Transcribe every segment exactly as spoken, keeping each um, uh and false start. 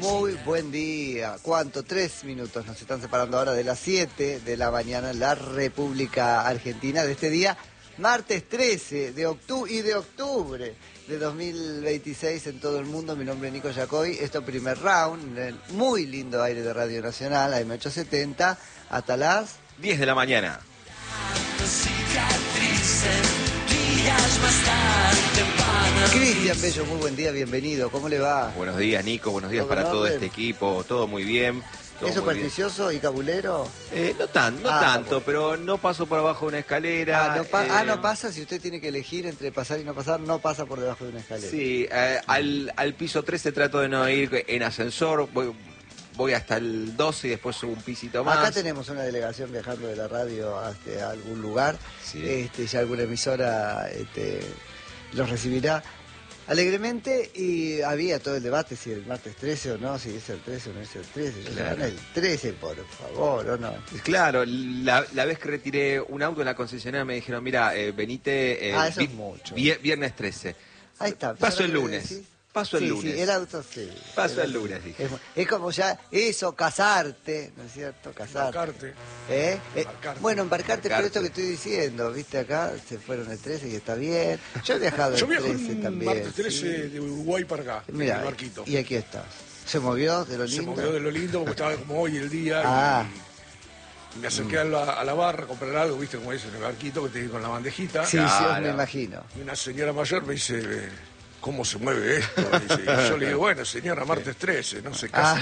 Muy buen día. ¿Cuánto? Tres minutos nos están separando ahora de las siete de la mañana en la República Argentina de este día, martes trece de octubre y de octubre de dos mil veintiséis en todo el mundo. Mi nombre es Nico Yacoy. Esto primer round, en el muy lindo aire de Radio Nacional, A M ochocientos setenta, hasta las diez de la mañana. Cristian Bello, muy buen día, bienvenido. ¿Cómo le va? Buenos días, Nico. Buenos días para todo este equipo. Todo muy bien. Todo ¿Es supersticioso y cabulero? Eh, no tan, no ah, tanto, bueno. pero no paso por abajo de una escalera. Ah no, pa- eh... ah, no pasa. Si usted tiene que elegir entre pasar y no pasar, no pasa por debajo de una escalera. Sí, eh, al, al piso trece trato de no ir en ascensor. Voy, voy hasta el doce y después subo un pisito más. Acá tenemos una delegación viajando de la radio hasta algún lugar. Sí. Este, ya alguna emisora este, los recibirá alegremente, y había todo el debate si el martes trece o no, si es el trece o no es el trece. Yo Claro. el trece, por favor, ¿o no? Claro, la, la vez que retiré un auto en la concesionaria me dijeron, mira, eh, venite eh, Ah, eso vi- es mucho. vie- viernes trece. Ahí está. Paso el ¿Sabes lo que lunes. decís? Paso el Sí, lunes. sí, el auto sí. Paso El el auto- lunes, dije. Es, es como ya eso, casarte, ¿no es cierto? Casarte. Embarcarte. ¿Eh? Eh, Embarcarte. bueno, embarcarte, pero Embarcarte. esto que estoy diciendo, viste, acá se fueron el trece y está bien. Yo he viajado Yo el viajo trece un también. martes trece sí. de Uruguay para acá, en Mira, el barquito. y aquí estás. ¿Se movió de lo Se lindo? movió de lo lindo porque estaba como hoy el día. Ah. Y, y me acerqué a, la, a la barra a comprar algo, viste como es en el barquito que te con la bandejita. Sí, sí, Claro. me imagino. Y una señora mayor me dice, eh, ¿cómo se mueve esto? Y dice, y yo le digo, bueno, señora, martes trece, no sé qué hace.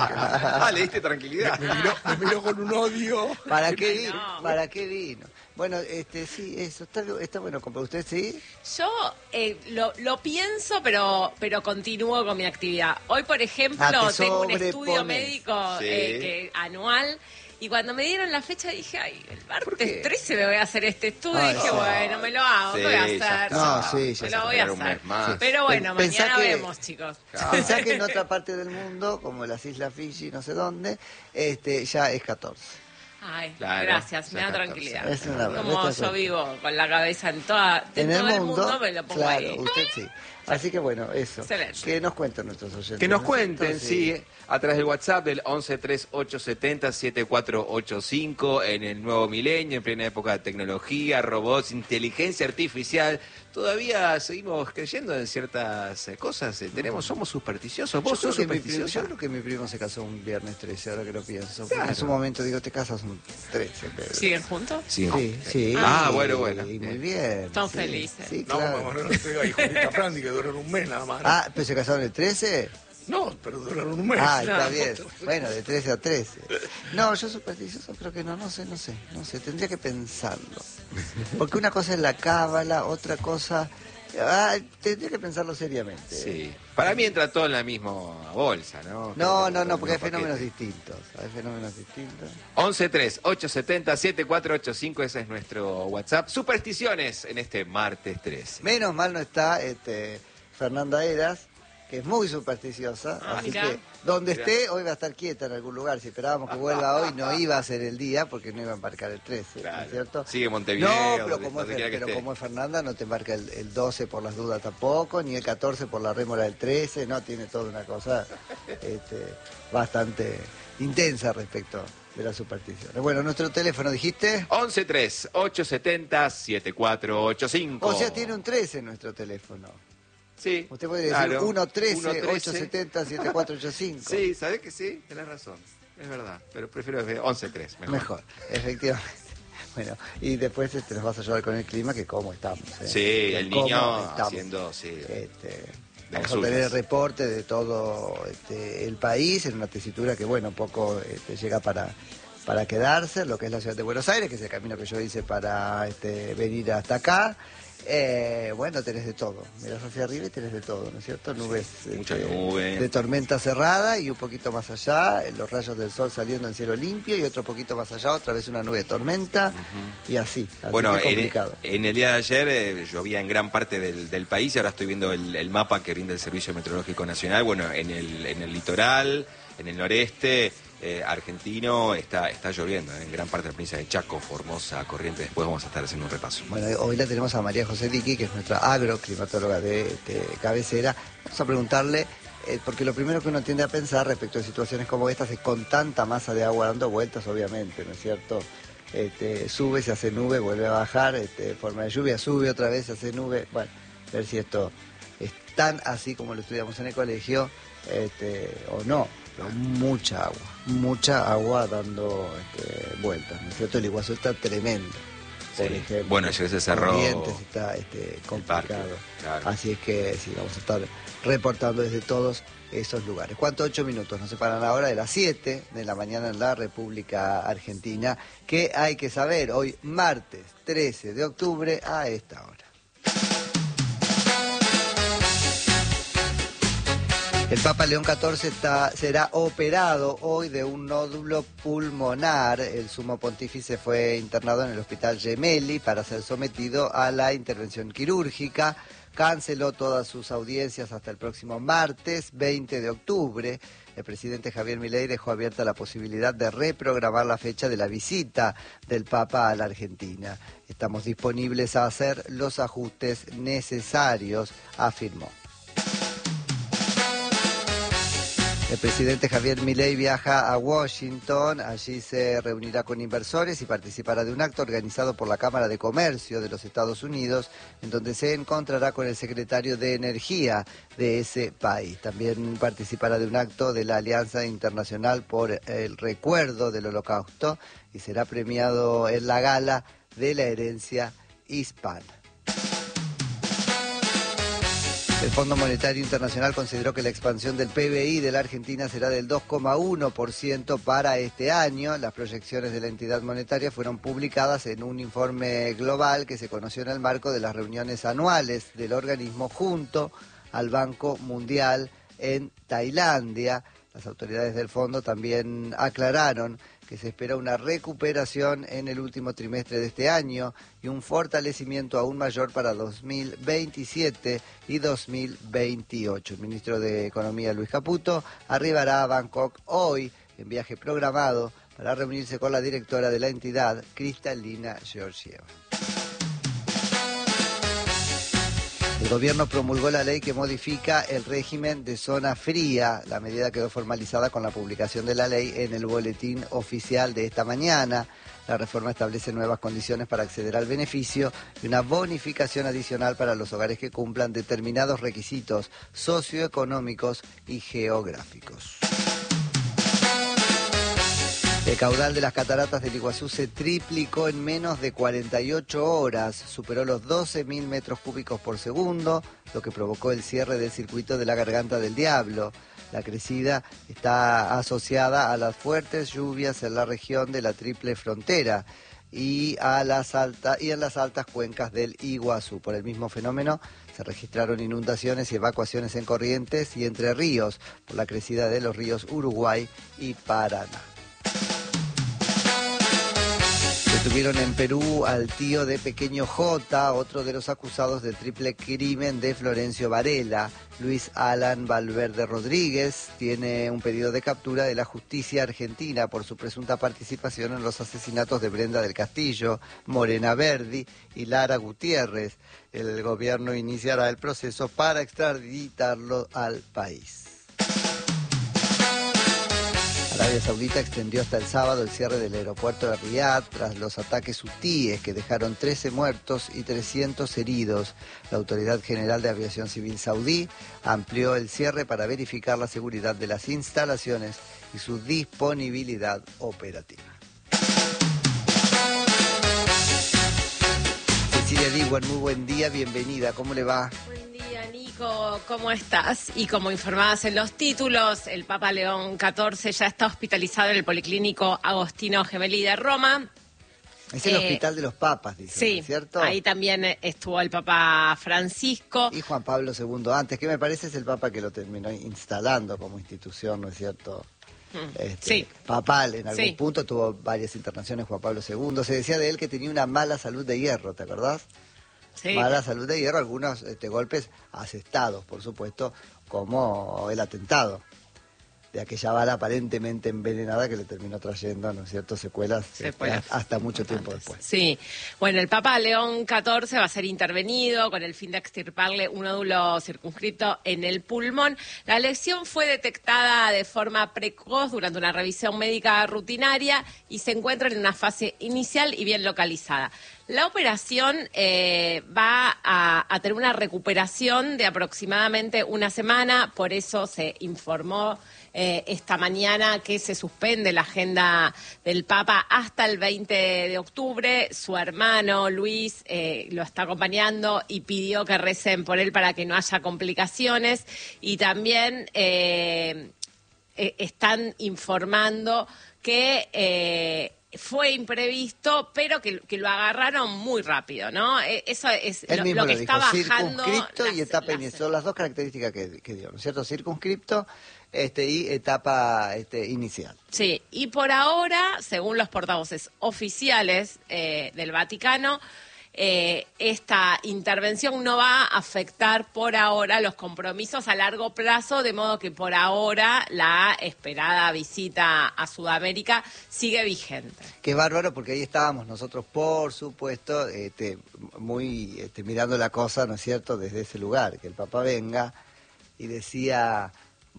Ah, le diste tranquilidad. Me miró, me miró con un odio. ¿Para qué Ay, vino? no. ¿Para qué vino? Bueno, este, sí, eso, está, está bueno. ¿Para usted sí? Yo eh, lo, lo pienso, pero pero continúo con mi actividad. Hoy, por ejemplo, Ah, te tengo un sobrepones. estudio médico Sí. eh, que, anual. Y cuando me dieron la fecha dije, ay, el qué? martes trece me voy a hacer este estudio. Ay, y dije, sí. bueno, me lo hago, Sí, ¿qué voy a ya hacer? está. No, sí, ya me está. lo voy a Un hacer. mes más. Pero bueno, Pensá mañana que- vemos, chicos. Pensá que en otra parte del mundo, como las Islas Fiji, no sé dónde, este, ya es catorce. Ay, Claro, gracias, me ya da catorce. tranquilidad. Es una Como verdad, yo vivo con la cabeza en toda En en todo el mundo, me lo pongo claro, ahí. usted sí. Así que bueno, eso. Excelente. Que nos cuenten nuestros oyentes. Que nos ¿no es cuenten, cierto? sí, a través del WhatsApp del once tres ocho setenta siete cuatro ocho cinco, en el nuevo milenio, en plena época de tecnología, robots, inteligencia artificial. Todavía seguimos creyendo en ciertas eh, cosas. eh, Tenemos, somos supersticiosos. Yo ¿Vos creo, sos que mi primo, supersticioso? yo creo que mi primo se casó un viernes trece, ahora que lo pienso. Porque Claro. en su momento digo, te casas un trece, Pedro. ¿Siguen juntos? Sí. Sí, sí. Ah, bueno, bueno. Y muy bien. Son sí, felices. Sí, No, claro. mamá, no te digas, y Julieta Frandi, que duraron un mes nada más. ¿no? Ah, ¿pero se casaron el trece? No, pero duraron un mes. Ah, está No. bien. Bueno, de trece a trece. No, yo supersticioso creo que no, no sé, no sé, no sé, tendría que pensarlo. Porque una cosa es la cábala, otra cosa... Ah, tendría que pensarlo seriamente. Sí. Para mí entra todo en la misma bolsa, ¿no? No, no, Todo no, en porque hay el mismo fenómenos paquete. distintos. Hay fenómenos distintos. once tres ocho setenta siete cuatro ocho cinco, ese es nuestro WhatsApp. Supersticiones en este martes trece. Menos mal no está este, Fernanda Eras, que es muy supersticiosa, Ah, así mirá. que donde Mirá. esté hoy va a estar quieta en algún lugar. Si esperábamos que vuelva hoy, no iba a ser el día porque no iba a embarcar el trece, ¿no Claro. es cierto? Sigue Montevideo, No, pero, donde- como, donde es, quiera que pero esté. como es Fernanda, no te embarca el, el doce por las dudas tampoco, ni el catorce por la rémora del trece, no, tiene toda una cosa este, bastante intensa respecto de las supersticiones. Bueno, nuestro teléfono, dijiste, once tres ocho setenta siete cuatro ocho cinco. o sea, tiene un trece en nuestro teléfono. Sí. Usted puede decir claro. uno trece uno trece. ocho setenta siete cuatro ocho cinco. Sí, ¿sabés que sí? Tenés razón. Es verdad. Pero prefiero once tres. Mejor. Mejor, efectivamente. Bueno, y después este, nos vas a ayudar con el clima, que cómo estamos. ¿eh? Sí, Que el cómo niño estamos. haciendo, sí. Este, las vamos a tener el suyas. reporte de todo este, el país en una tesitura que, bueno, poco este, llega para, para quedarse, lo que es la ciudad de Buenos Aires, que es el camino que yo hice para este, venir hasta acá. Eh, bueno, tenés de todo. Mirás hacia arriba y tenés de todo, ¿no es cierto? Nubes mucha este, nube. de tormenta cerrada y un poquito más allá, eh, los rayos del sol saliendo en cielo limpio y otro poquito más allá, otra vez una nube de tormenta y así. así Bueno, que en, complicado. en el día de ayer eh, llovía en gran parte del, del país y ahora estoy viendo el, el mapa que rinde el Servicio Meteorológico Nacional. Bueno, en el, en el litoral, en el noreste eh, argentino está, está lloviendo, eh, en gran parte de la provincia de Chaco, Formosa, Corrientes. Después vamos a estar haciendo un repaso. Bueno, hoy la tenemos a María José Liqui, que es nuestra agroclimatóloga de, de cabecera. Vamos a preguntarle eh, porque lo primero que uno tiende a pensar respecto a situaciones como estas es con tanta masa de agua dando vueltas, obviamente, ¿no es cierto? Este, sube, se hace nube, vuelve a bajar, este, forma de lluvia, sube otra vez, se hace nube. Bueno, ver si esto es tan así como lo estudiamos en el colegio, este, o no. Pero mucha agua, mucha agua dando este, vueltas, ¿no es cierto? El Iguazú está tremendo, por Sí. ejemplo. Bueno, ayer se cerró Corrientes está este, complicado. parque, claro. Así es que sí, vamos a estar reportando desde todos esos lugares. ¿Cuánto? Ocho minutos nos separan ahora de las siete de la mañana en la República Argentina. ¿Qué hay que saber hoy, martes trece de octubre, a esta hora? El Papa León catorce está, será operado hoy de un nódulo pulmonar. El sumo pontífice fue internado en el Hospital Gemelli para ser sometido a la intervención quirúrgica. Canceló todas sus audiencias hasta el próximo martes, veinte de octubre. El presidente Javier Milei dejó abierta la posibilidad de reprogramar la fecha de la visita del Papa a la Argentina. Estamos disponibles a hacer los ajustes necesarios, afirmó. El presidente Javier Milei viaja a Washington, allí se reunirá con inversores y participará de un acto organizado por la Cámara de Comercio de los Estados Unidos, en donde se encontrará con el secretario de Energía de ese país. También participará de un acto de la Alianza Internacional por el Recuerdo del Holocausto y será premiado en la gala de la herencia hispana. El Fondo Monetario Internacional consideró que la expansión del P B I de la Argentina será del dos coma uno por ciento para este año. Las proyecciones de la entidad monetaria fueron publicadas en un informe global que se conoció en el marco de las reuniones anuales del organismo junto al Banco Mundial en Tailandia. Las autoridades del fondo también aclararon que se espera una recuperación en el último trimestre de este año y un fortalecimiento aún mayor para dos mil veintisiete y dos mil veintiocho. El ministro de Economía, Luis Caputo, arribará a Bangkok hoy en viaje programado para reunirse con la directora de la entidad, Cristalina Georgieva. El gobierno promulgó la ley que modifica el régimen de zona fría. La medida quedó formalizada con la publicación de la ley en el boletín oficial de esta mañana. La reforma establece nuevas condiciones para acceder al beneficio y una bonificación adicional para los hogares que cumplan determinados requisitos socioeconómicos y geográficos. El caudal de las cataratas del Iguazú se triplicó en menos de cuarenta y ocho horas, superó los doce mil metros cúbicos por segundo, lo que provocó el cierre del circuito de la Garganta del Diablo. La crecida está asociada a las fuertes lluvias en la región de la Triple Frontera y, a las alta, y en las altas cuencas del Iguazú. Por el mismo fenómeno se registraron inundaciones y evacuaciones en Corrientes y Entre Ríos, por la crecida de los ríos Uruguay y Paraná. Detuvieron en Perú al tío de Pequeño J, otro de los acusados del triple crimen de Florencio Varela. Luis Alan Valverde Rodríguez tiene un pedido de captura de la justicia argentina por su presunta participación en los asesinatos de Brenda del Castillo, Morena Verdi y Lara Gutiérrez. El gobierno iniciará el proceso para extraditarlo al país. Arabia Saudita extendió hasta el sábado el cierre del aeropuerto de Riad tras los ataques hutíes que dejaron trece muertos y trescientos heridos. La Autoridad General de Aviación Civil saudí amplió el cierre para verificar la seguridad de las instalaciones y su disponibilidad operativa. Cecilia Diwan, muy buen día, bienvenida, ¿cómo le va? Buen día, Nico, ¿cómo estás? Y como informadas en los títulos, el Papa León catorce ya está hospitalizado en el Policlínico Agostino Gemelli de Roma. Es el Eh, hospital de los papas, dicen, Sí, ¿cierto? ahí también estuvo el Papa Francisco. Y Juan Pablo segundo antes, que me parece es el papa que lo terminó instalando como institución, ¿no es cierto? Este, Sí. Papal, en algún Sí. punto tuvo varias internaciones Juan Pablo segundo. Se decía de él que tenía una mala salud de hierro, ¿te acordás? Sí. Mala salud de hierro, algunos este, golpes asestados, por supuesto, como el atentado. de aquella bala aparentemente envenenada que le terminó trayendo, ¿no es cierto?, secuelas, Secuelas este, hasta mucho tiempo después. Sí, bueno, el Papa León catorce va a ser intervenido con el fin de extirparle un nódulo circunscrito en el pulmón. La lesión fue detectada de forma precoz durante una revisión médica rutinaria y se encuentra en una fase inicial y bien localizada. La operación eh, va a, a tener una recuperación de aproximadamente una semana, por eso se informó eh, esta mañana que se suspende la agenda del Papa hasta el veinte de octubre. Su hermano Luis eh, lo está acompañando y pidió que recen por él para que no haya complicaciones, y también eh, eh, están informando que Eh, fue imprevisto, pero que, que lo agarraron muy rápido, ¿no? Eh, Eso es Él lo, mismo lo que lo está dijo, bajando. circunscripto las- y etapa las- inicial, son las dos características que, que dio, ¿no es cierto? Circunscripto este, y etapa este, inicial. Sí, y por ahora, según los portavoces oficiales eh, del Vaticano, eh, esta intervención no va a afectar por ahora los compromisos a largo plazo, de modo que por ahora la esperada visita a Sudamérica sigue vigente. Qué bárbaro, porque ahí estábamos nosotros, por supuesto, este, muy este, mirando la cosa, ¿no es cierto?, desde ese lugar, que el Papa venga y decía,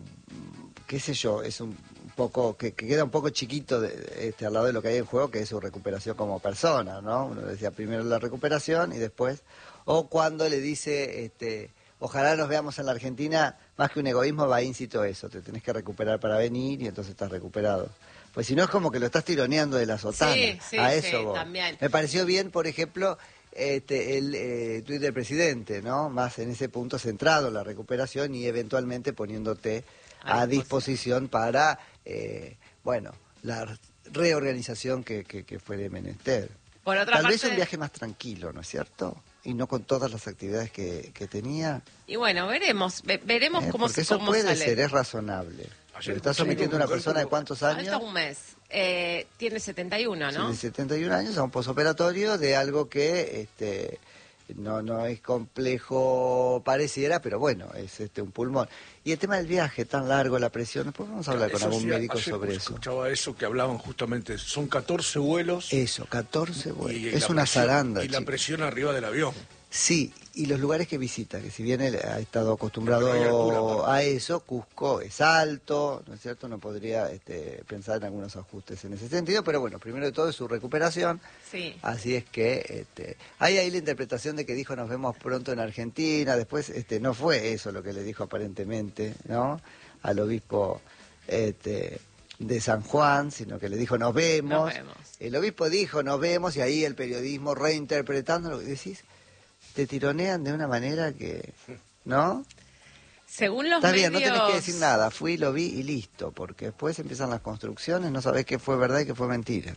qué sé yo, es un poco, que, que queda un poco chiquito de, este, al lado de lo que hay en juego, que es su recuperación como persona, ¿no? Uno decía primero la recuperación y después, o cuando le dice, este, ojalá nos veamos en la Argentina, más que un egoísmo va íncito eso, te tenés que recuperar para venir y entonces estás recuperado. Pues si no es como que lo estás tironeando de la sotana, Sí, sí, a sí, eso voy. también. Me pareció bien, por ejemplo, este, el eh, tuit del presidente, ¿no? Más en ese punto centrado en la recuperación y eventualmente poniéndote a, a disposición para, eh, bueno, la reorganización que, que, que fue de menester. Por otra Tal parte, vez un viaje más tranquilo, ¿no es cierto? Y no con todas las actividades que, que tenía. y bueno, veremos, ve- veremos Eh, cómo, porque eso cómo puede sale. ser, es razonable. Ayer Pero está escuché sometiendo a una un persona de cálculo- cuántos años. Falta un mes. Eh, tiene setenta y uno, ¿no? De setenta y un años a un posoperatorio de algo que este no no es complejo pareciera, pero bueno, es este un pulmón. Y el tema del viaje tan largo, la presión, después vamos a hablar con Eso algún sí, médico ayer sobre eso. escuchaba eso que hablaban justamente, son catorce vuelos Eso, catorce vuelos. y Es la una presión- zaranda, y la chico. presión arriba del avión. Sí, y los lugares que visita, que si bien él ha estado acostumbrado Pero hay altura, aparte. a eso, Cusco es alto, ¿no es cierto? No podría este, pensar en algunos ajustes en ese sentido, pero bueno, primero de todo es su recuperación. Sí. Así es que este, hay ahí la interpretación de que dijo nos vemos pronto en Argentina, después este, no fue eso lo que le dijo aparentemente, ¿no? Al obispo este, de San Juan, sino que le dijo nos vemos. Nos vemos. El obispo dijo nos vemos y ahí el periodismo reinterpretando lo que decís, te tironean de una manera que, ¿no? Según los Está bien, no medios... tenés que decir nada, fui, lo vi y listo, porque después empiezan las construcciones, no sabés qué fue verdad y qué fue mentira.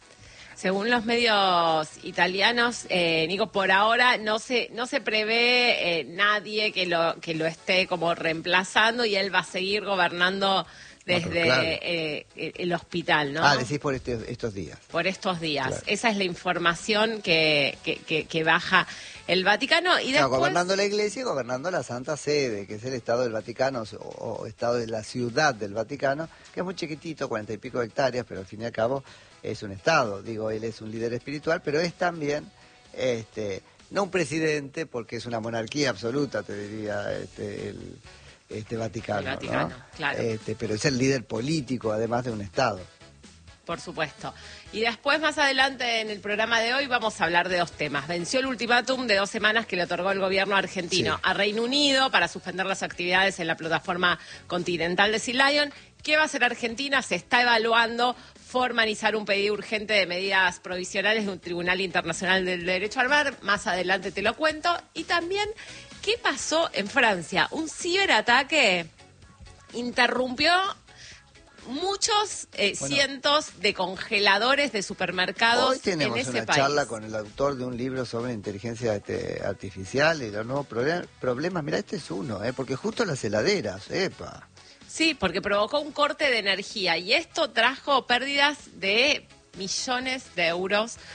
Según los medios italianos, eh, Nico, por ahora no se no se prevé eh, nadie que lo que lo esté como reemplazando y él va a seguir gobernando desde pero claro. eh, el hospital, ¿no? Ah, decís por este- estos días. Por estos días. Claro. Esa es la información que, que, que, que baja el Vaticano. Y No, después... gobernando la Iglesia y gobernando la Santa Sede, que es el Estado del Vaticano, o, o Estado de la Ciudad del Vaticano, que es muy chiquitito, cuarenta y pico hectáreas, pero al fin y al cabo es un Estado. Digo, él es un líder espiritual, pero es también, este, no un presidente, porque es una monarquía absoluta, te diría, este, el este Vaticano, El Vaticano, ¿no? claro. Este, pero es el líder político, además de un Estado. Por supuesto. Y después, más adelante en el programa de hoy, vamos a hablar de dos temas. Venció el ultimátum de dos semanas que le otorgó el gobierno argentino Sí. a Reino Unido para suspender las actividades en la plataforma continental de Sea Lion. ¿Qué va a hacer Argentina? Se está evaluando formalizar un pedido urgente de medidas provisionales de un Tribunal Internacional del Derecho al Mar. Más adelante te lo cuento. Y también, ¿qué pasó en Francia? Un ciberataque interrumpió muchos eh, Bueno. cientos de congeladores de supermercados Hoy tenemos en ese una país. charla con el autor de un libro sobre inteligencia este, artificial y los nuevos proble- problemas. Mira, este es uno, ¿eh? Porque justo las heladeras, epa. Sí, porque provocó un corte de energía y esto trajo pérdidas de millones de euros